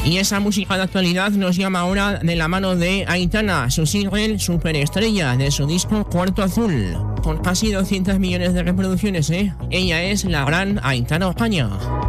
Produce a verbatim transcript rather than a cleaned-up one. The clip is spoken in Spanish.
Y esa música de actualidad nos llama ahora de la mano de Aitana, su single Superestrella de su disco Cuarto Azul, con casi doscientos millones de reproducciones, ¿eh? Ella es la gran Aitana Ocaña.